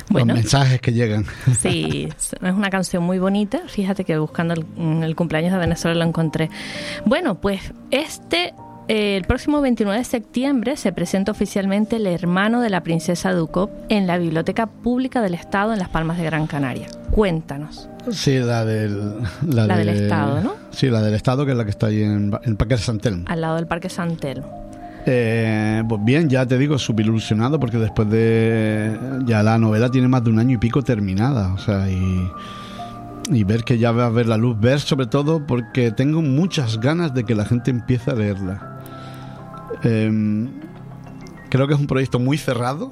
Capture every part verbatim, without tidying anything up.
Bueno, los mensajes que llegan. Sí, es una canción muy bonita. Fíjate que buscando el, el cumpleaños de Venezuela lo encontré. Bueno, pues este... El próximo veintinueve de septiembre se presenta oficialmente El hermano de la princesa Dukov en la Biblioteca Pública del Estado en Las Palmas de Gran Canaria. Cuéntanos. Sí, la del... La, la de, del Estado, ¿no? Sí, la del Estado, que es la que está ahí en, en el Parque San Telmo. Al lado del Parque San Telmo. Eh, pues bien, ya te digo, súper ilusionado porque después de... Ya la novela tiene más de un año y pico terminada, o sea, y... Y ver que ya va a ver la luz, ver sobre todo porque tengo muchas ganas de que la gente empiece a leerla. Eh, creo que es un proyecto muy cerrado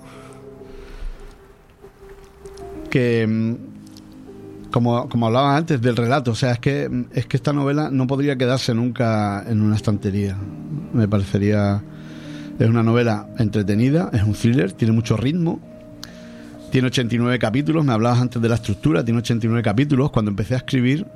que, como, como hablaba antes del relato, o sea, es que, es que esta novela no podría quedarse nunca en una estantería. Me parecería... Es una novela entretenida, es un thriller, tiene mucho ritmo. Tiene ochenta y nueve capítulos, me hablabas antes de la estructura, tiene ochenta y nueve capítulos. Cuando empecé a escribir,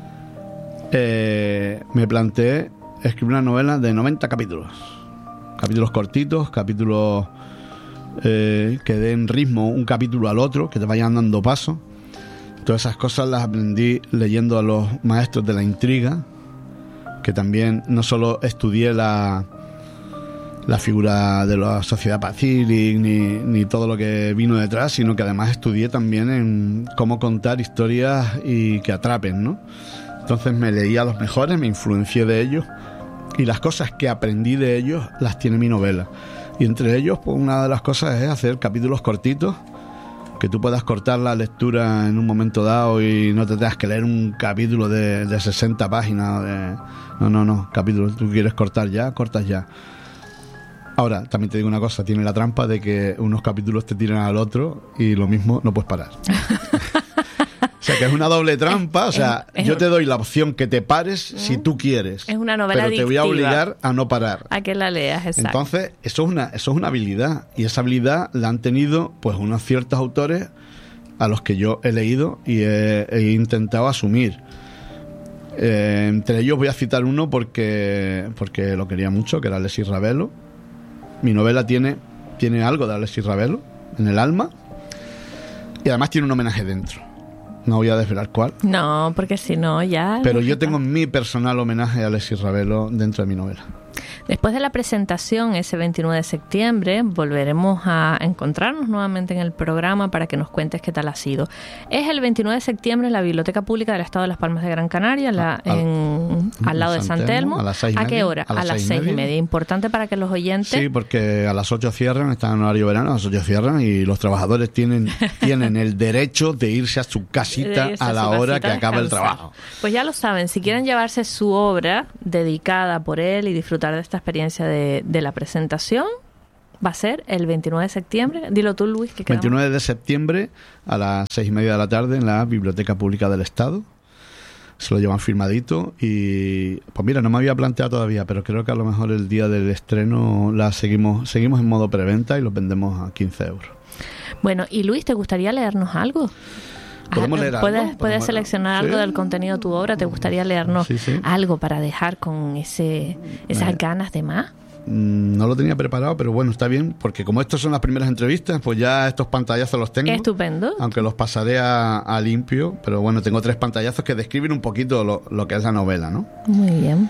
eh, me planteé escribir una novela de noventa capítulos. Capítulos cortitos, capítulos eh, que den ritmo un capítulo al otro, que te vayan dando paso. Todas esas cosas las aprendí leyendo a los maestros de la intriga, que también no solo estudié la... la figura de la sociedad Pacífic ni, ni todo lo que vino detrás, sino que además estudié también en cómo contar historias y que atrapen, ¿no? Entonces me leí a los mejores, me influencié de ellos y las cosas que aprendí de ellos las tiene mi novela. Y entre ellos, pues una de las cosas es hacer capítulos cortitos, que tú puedas cortar la lectura en un momento dado y no te tengas que leer un capítulo de, de sesenta páginas. De... No, no, no, capítulos, tú quieres cortar ya, cortas ya. Ahora, también te digo una cosa, tiene la trampa de que unos capítulos te tiran al otro y lo mismo no puedes parar. O sea, que es una doble trampa, o sea, es, es, yo te doy la opción que te pares ¿Mm? si tú quieres. Es una novela pero te voy a obligar a no parar. A que la leas, exacto. Entonces, eso es una, eso es una habilidad, y esa habilidad la han tenido pues unos ciertos autores a los que yo he leído y he, he intentado asumir. Eh, entre ellos voy a citar uno porque, porque lo quería mucho, que era Alexis Ravelo. Mi novela tiene, tiene algo de Alexis Ravelo en el alma y además tiene un homenaje dentro. No voy a desvelar cuál. No, porque si no ya... Pero yo tengo mi personal homenaje a Alexis Ravelo dentro de mi novela. Después de la presentación, ese veintinueve de septiembre, volveremos a encontrarnos nuevamente en el programa para que nos cuentes qué tal ha sido. Es el veintinueve de septiembre en la Biblioteca Pública del Estado de Las Palmas de Gran Canaria, la, al, en, al lado de San Telmo. ¿A las seis y ¿A media? qué hora? A las, a las seis, seis y media. media. Importante para que los oyentes... Sí, porque a las ocho cierran, están en horario verano, a las ocho cierran y los trabajadores tienen, tienen el derecho de irse a su casita irse a, a la hora que acaba el trabajo. Pues ya lo saben, si quieren llevarse su obra dedicada por él y disfrutar de esta experiencia de, de la presentación, va a ser el veintinueve de septiembre. Dilo tú, Luis. Que veintinueve de septiembre a las seis y media de la tarde en la Biblioteca Pública del Estado. Se lo llevan firmadito y pues mira, no me había planteado todavía, pero creo que a lo mejor el día del estreno la seguimos seguimos en modo preventa y los vendemos a quince euros. Bueno, y Luis, ¿te gustaría leernos algo? ¿Podemos leer ¿Puedes, algo? ¿Puedes seleccionar ¿Sí? algo del contenido de tu obra? ¿Te gustaría leernos sí, sí. algo para dejar con ese esas eh. ganas de más? No lo tenía preparado, pero bueno, está bien, porque como estas son las primeras entrevistas, pues ya estos pantallazos los tengo. Estupendo. Aunque los pasaré a, a limpio, pero bueno, tengo tres pantallazos que describen un poquito lo, lo que es la novela, ¿no? Muy bien.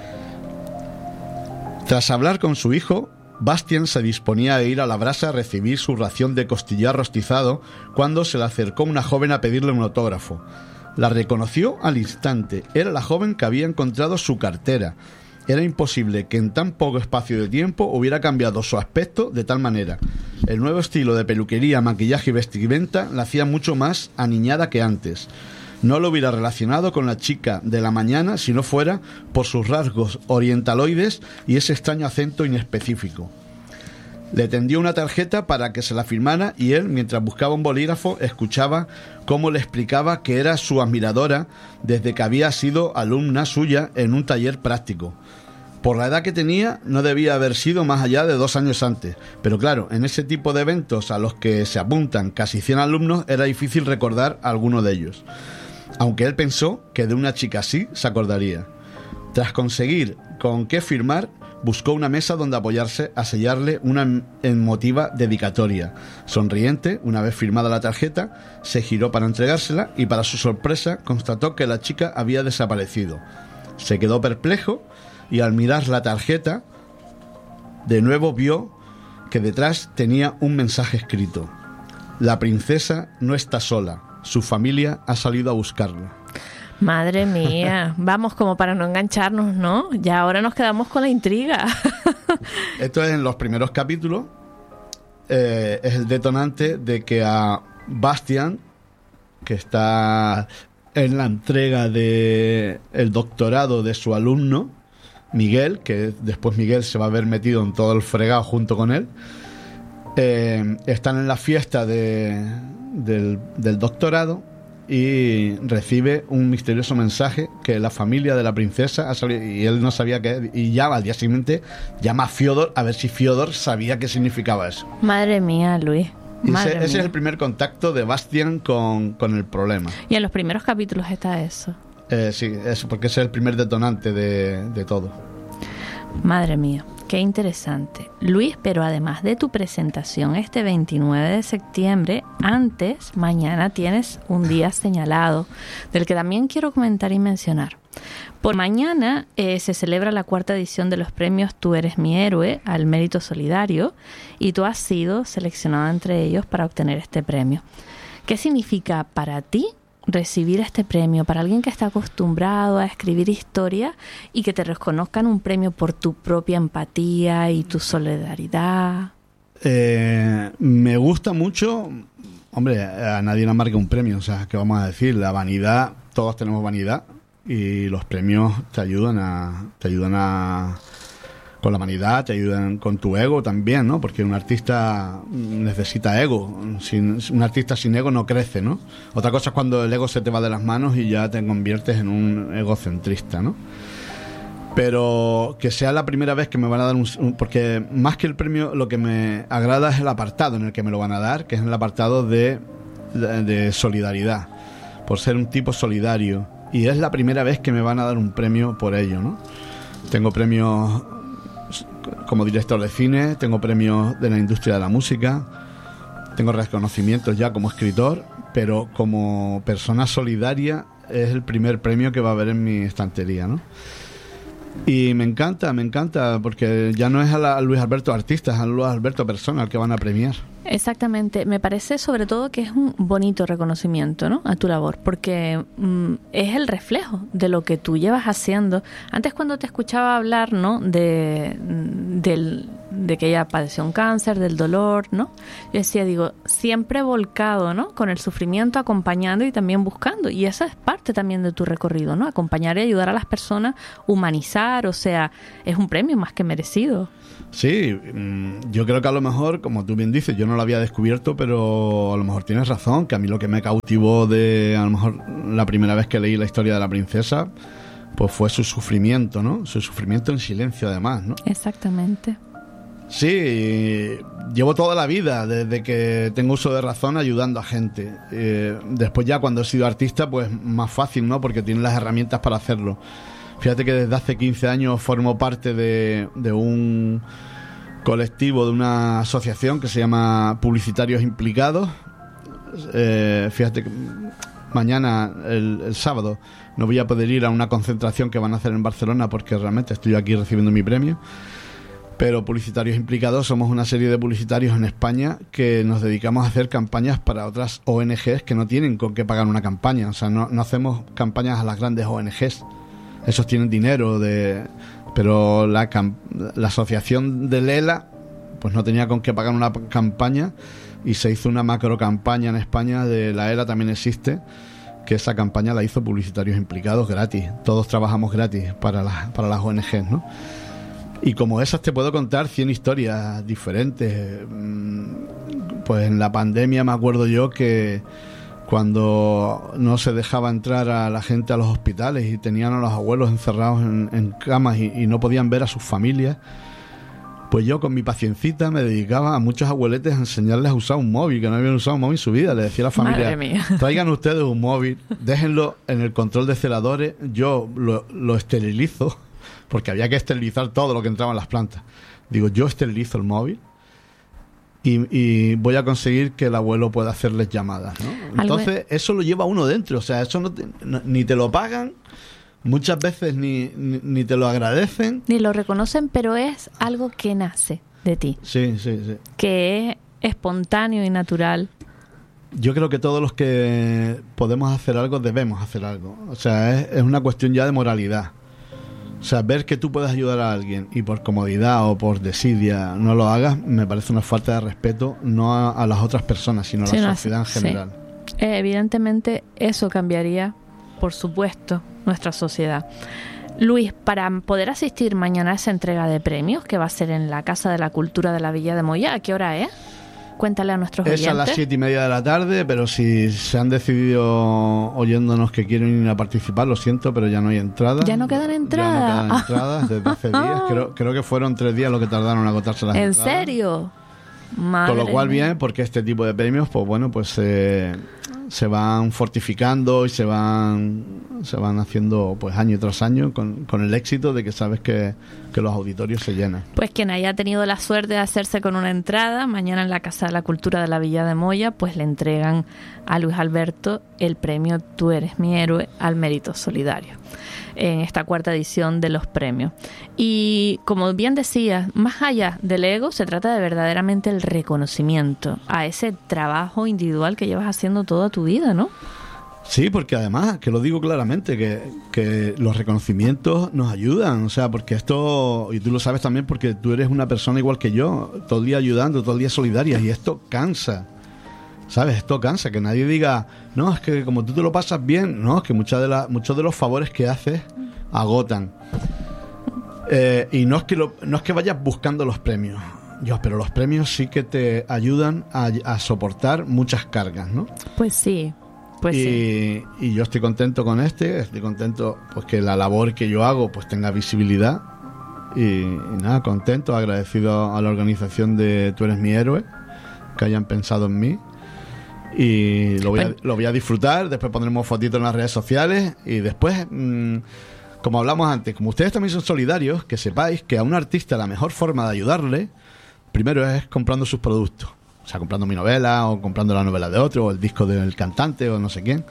Tras hablar con su hijo, Bastian se disponía a ir a la brasa a recibir su ración de costillar rostizado cuando se le acercó una joven a pedirle un autógrafo. La reconoció al instante. Era la joven que había encontrado su cartera. Era imposible que en tan poco espacio de tiempo hubiera cambiado su aspecto de tal manera. El nuevo estilo de peluquería, maquillaje y vestimenta la hacía mucho más aniñada que antes. No lo hubiera relacionado con la chica de la mañana si no fuera por sus rasgos orientaloides y ese extraño acento inespecífico. Le tendió una tarjeta para que se la firmara y él, mientras buscaba un bolígrafo, escuchaba cómo le explicaba que era su admiradora desde que había sido alumna suya en un taller práctico. Por la edad que tenía, no debía haber sido más allá de dos años antes. Pero claro, en ese tipo de eventos a los que se apuntan casi cien alumnos, era difícil recordar a alguno de ellos. Aunque él pensó que de una chica así se acordaría. Tras conseguir con qué firmar, buscó una mesa donde apoyarse a sellarle una emotiva dedicatoria. Sonriente, una vez firmada la tarjeta, se giró para entregársela y, para su sorpresa, constató que la chica había desaparecido. Se quedó perplejo y, al mirar la tarjeta, de nuevo vio que detrás tenía un mensaje escrito: la princesa no está sola, su familia ha salido a buscarla. Madre mía, vamos, como para no engancharnos, ¿no? Ya ahora nos quedamos con la intriga. Esto es en los primeros capítulos. Eh, es el detonante de que a Bastian, que está en la entrega de el doctorado de su alumno Miguel, que después Miguel se va a ver metido en todo el fregado junto con él, eh, están en la fiesta de, del, del doctorado, y recibe un misterioso mensaje que la familia de la princesa ha salido, y él no sabía qué, y ya al día siguiente llama a Fiodor a ver si Fiodor sabía qué significaba eso. Madre mía, Luis. Y Madre ese, ese mía. es el primer contacto de Bastian con, con el problema. Y en los primeros capítulos está eso. Eh, sí, eso, porque ese es el primer detonante de, de todo. Madre mía, qué interesante. Luis, pero además de tu presentación este veintinueve de septiembre, antes, mañana tienes un día señalado, del que también quiero comentar y mencionar. Por mañana eh, se celebra la cuarta edición de los premios Tú eres mi héroe al mérito solidario, y tú has sido seleccionado entre ellos para obtener este premio. ¿Qué significa para ti recibir este premio, para alguien que está acostumbrado a escribir historia, y que te reconozcan un premio por tu propia empatía y tu solidaridad? Eh, me gusta mucho. Hombre, a nadie le marca un premio, o sea, ¿qué vamos a decir? La vanidad, todos tenemos vanidad, y los premios te ayudan a te ayudan a con la vanidad, te ayudan con tu ego también, ¿no? Porque un artista necesita ego. Sin, un artista sin ego no crece, ¿no? Otra cosa es cuando el ego se te va de las manos y ya te conviertes en un egocentrista, ¿no? Pero que sea la primera vez que me van a dar un, un... Porque más que el premio, lo que me agrada es el apartado en el que me lo van a dar, que es el apartado de, de, de solidaridad, por ser un tipo solidario. Y es la primera vez que me van a dar un premio por ello, ¿no? Tengo premios como director de cine, tengo premios de la industria de la música, tengo reconocimientos ya como escritor, pero como persona solidaria es el primer premio que va a haber en mi estantería, ¿no? Y me encanta, me encanta, porque ya no es a, la, a Luis Alberto artista, es a Luis Alberto persona al que van a premiar. Exactamente, me parece sobre todo que es un bonito reconocimiento, ¿no?, a tu labor, porque mm, es el reflejo de lo que tú llevas haciendo. Antes, cuando te escuchaba hablar, ¿no?, de, del, de que ella padeció un cáncer, del dolor, ¿no?, yo decía, digo, siempre volcado, ¿no?, con el sufrimiento, acompañando y también buscando, y esa es parte también de tu recorrido, ¿no?, acompañar y ayudar a las personas, humanizar, o sea, es un premio más que merecido. Sí, yo creo que a lo mejor, como tú bien dices, yo no lo había descubierto, pero a lo mejor tienes razón, que a mí lo que me cautivó de, a lo mejor, la primera vez que leí la historia de la princesa, pues fue su sufrimiento, ¿no? Su sufrimiento en silencio, además, ¿no? Exactamente. Sí, llevo toda la vida, desde que tengo uso de razón, ayudando a gente. Eh, después ya, cuando he sido artista, pues más fácil, ¿no? Porque tienes las herramientas para hacerlo. Fíjate que desde hace quince años formo parte de, de un colectivo, de una asociación que se llama Publicitarios Implicados. Eh, fíjate que mañana, el, el sábado, no voy a poder ir a una concentración que van a hacer en Barcelona porque realmente estoy aquí recibiendo mi premio. Pero Publicitarios Implicados somos una serie de publicitarios en España que nos dedicamos a hacer campañas para otras O N Ges que no tienen con qué pagar una campaña. O sea, no, no hacemos campañas a las grandes O N Ges. Esos tienen dinero, de pero la, la asociación de Lela pues no tenía con qué pagar una campaña, y se hizo una macro campaña en España de la ELA, también existe, que esa campaña la hizo Publicitarios Implicados gratis. Todos trabajamos gratis para las, para las O N Ges, ¿no? Y como esas te puedo contar cien historias diferentes. Pues en la pandemia me acuerdo yo que cuando no se dejaba entrar a la gente a los hospitales y tenían a los abuelos encerrados en, en camas y, y no podían ver a sus familias, pues yo con mi paciencita me dedicaba a muchos abueletes a enseñarles a usar un móvil, que no habían usado un móvil en su vida. Le decía a la familia, traigan ustedes un móvil, déjenlo en el control de celadores, yo lo, lo esterilizo porque había que esterilizar todo lo que entraba en las plantas. Digo, yo esterilizo el móvil y, y voy a conseguir que el abuelo pueda hacerles llamadas, ¿no? Entonces, eso lo lleva uno dentro, o sea, eso no te, no, ni te lo pagan, muchas veces ni, ni, ni te lo agradecen. Ni lo reconocen, pero es algo que nace de ti. Sí, sí, sí. Que es espontáneo y natural. Yo creo que todos los que podemos hacer algo, debemos hacer algo. O sea, es, es una cuestión ya de moralidad. O sea, ver que tú puedes ayudar a alguien y por comodidad o por desidia no lo hagas, me parece una falta de respeto, no a, a las otras personas, sino a sí, la no, sociedad en general. Sí. Eh, evidentemente, eso cambiaría, por supuesto, nuestra sociedad. Luis, para poder asistir mañana a esa entrega de premios, que va a ser en la Casa de la Cultura de la Villa de Moya, ¿a qué hora es? Cuéntale a nuestros oyentes. Es a las siete y media de la tarde, pero si se han decidido oyéndonos que quieren ir a participar, lo siento, pero ya no hay entradas. ¿Ya no quedan entradas? Ya no quedan entradas desde hace días. Creo, creo que fueron tres días lo que tardaron en agotarse las ¿En entradas. ¿En serio? Madre Con lo cual mía. bien, porque este tipo de premios, pues bueno, pues eh, se van fortificando y se van se van haciendo pues año tras año con, con el éxito de que sabes que, que los auditorios se llenan. Pues quien haya tenido la suerte de hacerse con una entrada, mañana en la Casa de la Cultura de la Villa de Moya, pues le entregan a Luis Alberto el premio Tú eres mi héroe al mérito solidario, en esta cuarta edición de los premios. Y como bien decías, más allá del ego, se trata de verdaderamente el reconocimiento a ese trabajo individual que llevas haciendo toda tu vida, ¿no? Sí, porque además, que lo digo claramente, que, que los reconocimientos nos ayudan, o sea, porque esto, y tú lo sabes también porque tú eres una persona igual que yo, todo el día ayudando, todo el día solidaria, y esto cansa. ¿Sabes? Esto cansa, que nadie diga, no, es que como tú te lo pasas bien, no, es que muchas de la, muchos de los favores que haces agotan. Eh, y no es que lo, no es que vayas buscando los premios, yo, pero los premios sí que te ayudan a, a soportar muchas cargas, ¿no? Pues sí, pues y, sí. Y yo estoy contento con este, estoy contento pues que la labor que yo hago pues tenga visibilidad y, y nada, contento, agradecido a la organización de Tú eres mi héroe, que hayan pensado en mí. Y lo voy, a, lo voy a disfrutar. Después pondremos fotitos en las redes sociales. Y después, mmm, como hablamos antes, como ustedes también son solidarios, que sepáis que a un artista la mejor forma de ayudarle, primero es comprando sus productos. O sea, comprando mi novela, o comprando la novela de otro, o el disco del cantante, o no sé quién.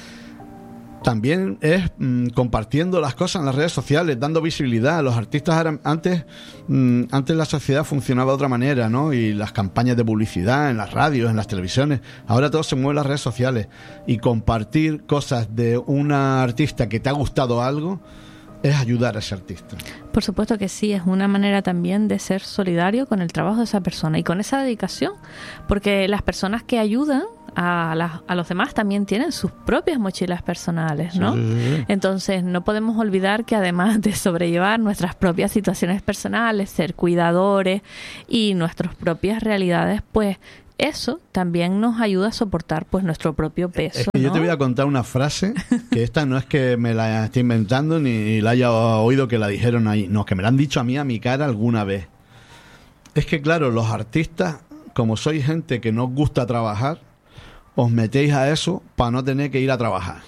También es mmm, compartiendo las cosas en las redes sociales, dando visibilidad. Los artistas eran, antes, mmm, antes la sociedad funcionaba de otra manera, ¿no? Y las campañas de publicidad en las radios, en las televisiones. Ahora todo se mueve en las redes sociales. Y compartir cosas de una artista que te ha gustado algo es ayudar a ese artista. Por supuesto que sí, es una manera también de ser solidario con el trabajo de esa persona y con esa dedicación, porque las personas que ayudan a, la, a los demás también tienen sus propias mochilas personales, ¿no? Sí. Entonces no podemos olvidar que además de sobrellevar nuestras propias situaciones personales, ser cuidadores y nuestras propias realidades, pues eso también nos ayuda a soportar pues nuestro propio peso. Es que yo ¿no? te voy a contar una frase que esta no es que me la esté inventando ni la haya oído que la dijeron ahí, no, que me la han dicho a mí a mi cara alguna vez. Es que claro, los artistas, como sois gente que no os gusta trabajar, os metéis a eso para no tener que ir a trabajar.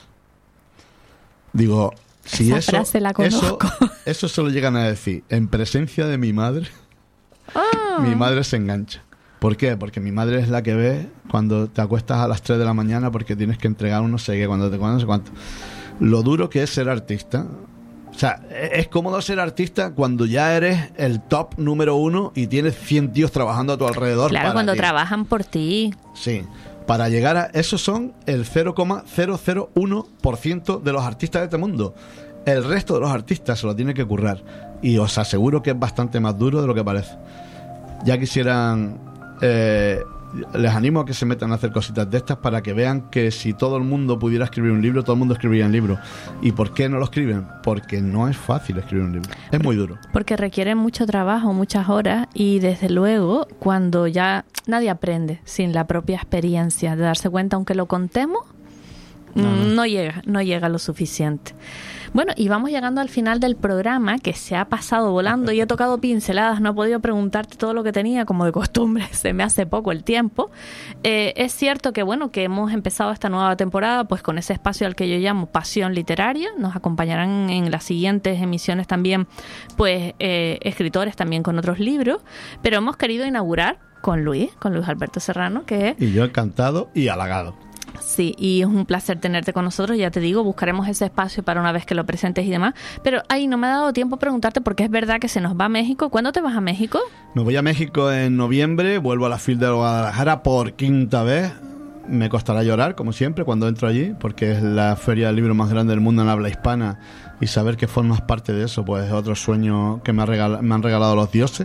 Digo, si Esa eso, frase la conozco. eso, eso se lo llegan a decir en presencia de mi madre, oh. mi madre se engancha. ¿Por qué? Porque mi madre es la que ve cuando te acuestas a las tres de la mañana porque tienes que entregar un no sé qué, cuando te cuando no sé cuánto. Lo duro que es ser artista. O sea, es cómodo ser artista cuando ya eres el top número uno y tienes cien tíos trabajando a tu alrededor. Claro, para cuando ti. trabajan por ti. Sí. Para llegar a... Esos son el cero coma cero cero uno por ciento de los artistas de este mundo. El resto de los artistas se lo tiene que currar. Y os aseguro que es bastante más duro de lo que parece. Ya quisieran... Eh, les animo a que se metan a hacer cositas de estas para que vean que si todo el mundo pudiera escribir un libro, todo el mundo escribiría un libro. ¿Y por qué no lo escriben? Porque no es fácil escribir un libro, es muy duro. Porque requiere mucho trabajo, muchas horas, y desde luego cuando ya nadie aprende sin la propia experiencia de darse cuenta, aunque lo contemos, no, no. no llega, no llega lo suficiente. Bueno, y vamos llegando al final del programa, que se ha pasado volando y he tocado pinceladas, no he podido preguntarte todo lo que tenía, como de costumbre, se me hace poco el tiempo. Eh, es cierto que, bueno, que hemos empezado esta nueva temporada pues con ese espacio al que yo llamo Pasión Literaria. Nos acompañarán en las siguientes emisiones también pues eh, escritores también con otros libros, pero hemos querido inaugurar con Luis, con Luis Alberto Serrano, que y yo encantado y halagado. Sí, y es un placer tenerte con nosotros. Ya te digo, buscaremos ese espacio para una vez que lo presentes y demás. Pero ahí no me ha dado tiempo a preguntarte, porque es verdad que se nos va a México. ¿Cuándo te vas a México? Me voy a México en noviembre, vuelvo a la FIL de Guadalajara por quinta vez. Me costará llorar, como siempre, cuando entro allí, porque es la feria del libro más grande del mundo en habla hispana, y saber que formas parte de eso, pues es otro sueño que me, regal- me han regalado los dioses.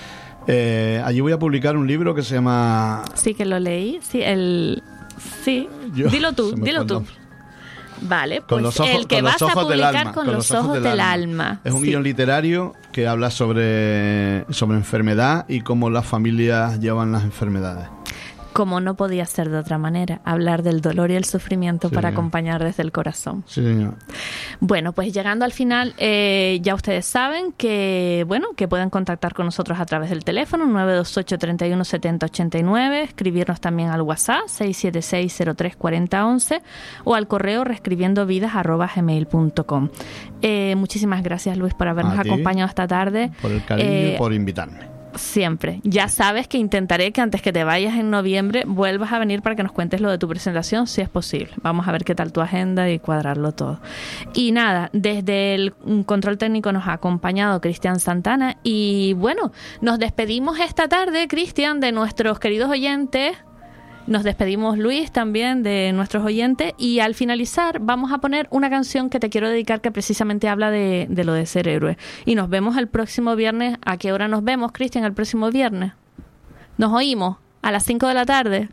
Eh, allí voy a publicar un libro que se llama... Sí, que lo leí. Sí, el... Sí, Yo, dilo tú, dilo tú. Vale, pues con los ojos, el que con vas los ojos a publicar del alma, con, con los ojos, ojos del, del alma. alma. Es un sí. guión literario que habla sobre, sobre enfermedad y cómo las familias llevan las enfermedades. Como no podía ser de otra manera, hablar del dolor y el sufrimiento sí, para acompañar desde el corazón. Sí, señor. Bueno, pues llegando al final, eh, ya ustedes saben que, bueno, que pueden contactar con nosotros a través del teléfono nueve dos ocho, tres uno, siete cero ocho nueve, escribirnos también al WhatsApp seis siete seis, cero tres cuatro cero once o al correo reescribiendovidas arroba gmail punto com. Eh, muchísimas gracias, Luis, por habernos acompañado esta tarde. Por el cariño eh, y por invitarme. Siempre. Ya sabes que intentaré que antes que te vayas en noviembre vuelvas a venir para que nos cuentes lo de tu presentación, si es posible. Vamos a ver qué tal tu agenda y cuadrarlo todo. Y nada, desde el control técnico nos ha acompañado Cristian Santana y bueno, nos despedimos esta tarde, Cristian, de nuestros queridos oyentes. Nos despedimos, Luis, también de nuestros oyentes, y al finalizar vamos a poner una canción que te quiero dedicar que precisamente habla de, de lo de ser héroe. Y nos vemos el próximo viernes. ¿A qué hora nos vemos, Cristian, el próximo viernes? ¿Nos oímos? ¿A las cinco de la tarde?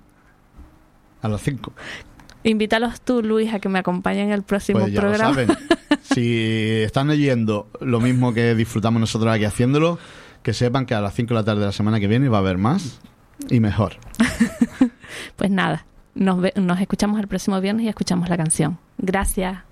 A las cinco. Invítalos tú, Luis, a que me acompañen en el próximo pues ya programa. Lo saben. Si están leyendo lo mismo que disfrutamos nosotros aquí haciéndolo, que sepan que a las cinco de la tarde de la semana que viene va a haber más y mejor. Pues nada, nos, ve, nos escuchamos el próximo viernes y escuchamos la canción. Gracias.